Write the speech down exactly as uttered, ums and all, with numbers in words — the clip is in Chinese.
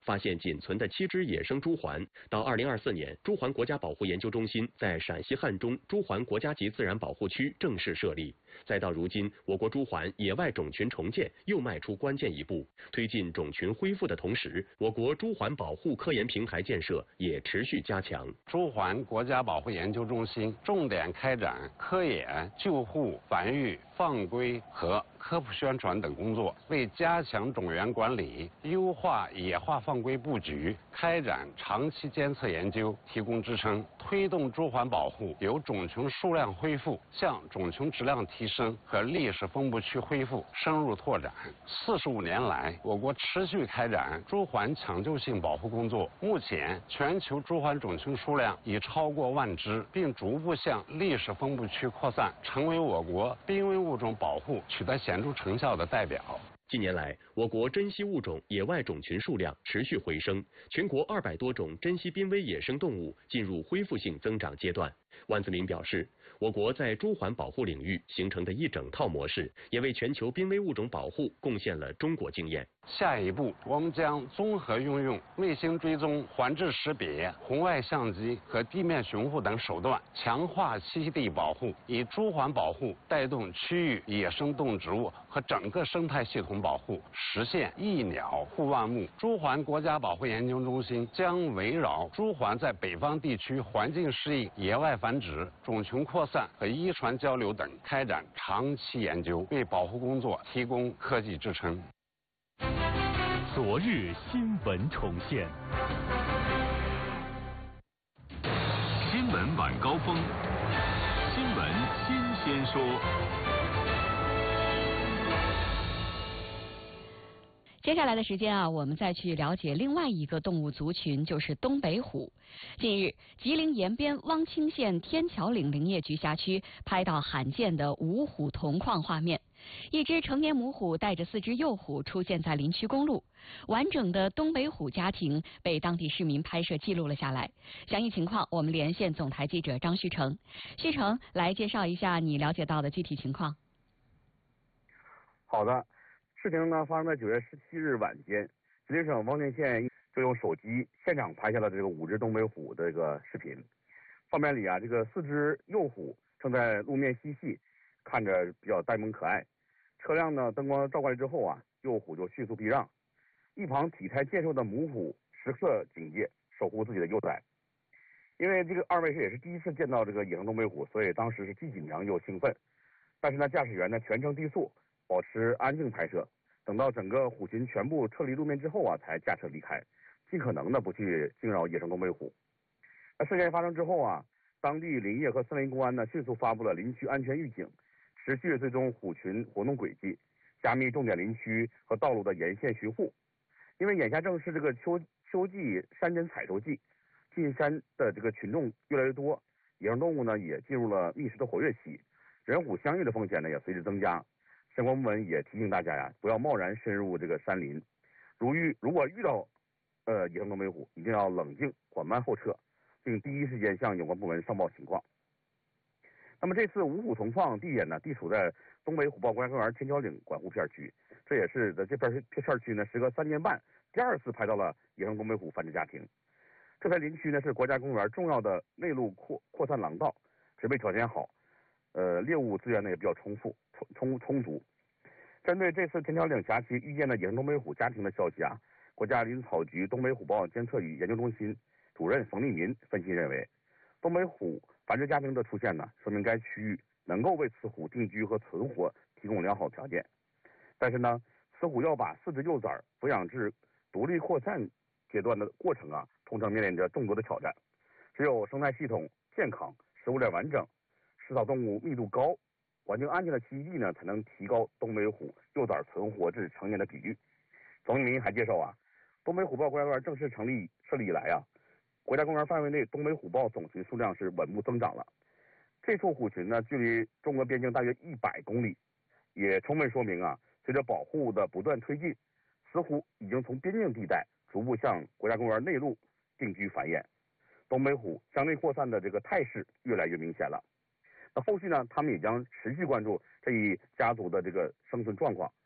发现仅存的七只野生朱鹮。到二零二四年，朱鹮国家保护研究中心在陕西汉中朱鹮国家级自然保护区正式设立。再到如今，我国朱鹮野外种群重建又迈出关键一步。推进种群恢复的同时，我国朱鹮保护科研平台建设也持续加强。 朱鹮国家保护研究中心重点开展科研、救护、繁育、放归和科普宣传等工作，为加强种源管理、优化野化放归布局、开展长期监测研究提供支撑，推动朱鹮保护由种群数量恢复向种群质量提升和历史分布区恢复深入拓展。四十五年来，我国持续开展朱鹮抢救性保护工作，目前全球朱鹮种群数量已超过万只，并逐步向历史分布区扩散，成为我国濒危物种保护取得显著成效的代表。 近年来，我国珍稀物种野外种群数量持续回升，全国二百多种珍稀濒危野生动物进入恢复性增长阶段。万子明表示，我国在朱鹮保护领域形成的一整套模式，也为全球濒危物种保护贡献了中国经验。 下一步，我们将综合运用卫星追踪、环质识别、红外相机和地面巡护等手段，强化栖息地保护，以朱鹮保护带动区域野生动植物和整个生态系统保护，实现一鸟护万物。朱鹮国家保护研究中心将围绕朱鹮在北方地区环境适应、野外繁殖、种群扩散和遗传交流等开展长期研究，为保护工作提供科技支撑。 昨日新闻重现，新闻晚高峰，新闻新鲜说。 接下来的时间啊，我们再去了解另外一个动物族群，就是东北虎。近日，吉林延边汪清县天桥岭林业局辖区拍到罕见的五虎同框画面，一只成年母虎带着四只幼虎出现在林区公路，完整的东北虎家庭被当地市民拍摄记录了下来。详细情况，我们连线总台记者张旭成。旭成，来介绍一下你了解到的具体情况。 好的。事情呢发生在九月十七日晚间，吉林省汪清县就用手机现场拍下了这个五只东北虎的这个视频。画面里啊，这个四只幼虎正在路面嬉戏，看着比较呆萌可爱。车辆呢灯光照过来之后啊，幼虎就迅速避让。一旁体态健硕的母虎时刻警戒，守护自己的幼崽。因为这个二位是也是第一次见到这个野生东北虎，所以当时是既紧张又兴奋。但是呢，驾驶员呢全程低速，保持安静拍摄，等到整个虎群全部撤离路面之后啊，才驾车离开，尽可能的不去惊扰野生东北虎。那事件发生之后啊，当地林业和森林公安呢迅速发布了林区安全预警，持续追踪虎群活动轨迹，加密重点林区和道路的沿线巡护。因为眼下正是这个秋秋季山珍采收季，进山的这个群众越来越多，野生动物呢也进入了觅食的活跃期，人虎相遇的风险呢也随之增加。相关部门也提醒大家呀，不要贸然深入这个山林。如遇如果遇到呃野生东北虎，一定要冷静缓慢后撤，并第一时间向有关部门上报情况。那么这次五虎同框地点呢，地处在东北虎豹国家公园天桥岭管护片区，这也是在这片片区呢，时隔三年半第二次拍到了野生东北虎繁殖家庭。这片林区呢是国家公园重要的内陆扩扩散廊道，植被条件好，呃，猎物资源呢也比较充富充充充足。针对这次天桥岭辖区遇见的野生东北虎家庭的消息啊，国家林草局东北虎豹监测与研究中心主任冯立民分析认为，东北虎繁殖家庭的出现呢，说明该区域能够为雌虎定居和存活提供良好条件。但是呢，雌虎要把四只幼崽抚养至独立扩散阶段的过程啊，通常面临着众多的挑战。只有生态系统健康、食物链完整、食草动物密度高、环境安全的栖息地呢，才能提高东北虎幼崽存活至成年的比率。冯立民还介绍啊，东北虎豹国家公园正式成立设立以来啊，国家公园范围内东北虎豹总群数量是稳步增长了。这处虎群呢，距离中国边境大约一百公里，也充分说明啊，随着保护的不断推进，雌虎已经从边境地带逐步向国家公园内陆定居繁衍，东北虎向内扩散的这个态势越来越明显了。那后续呢，他们也将持续关注这一家族的这个生存状况，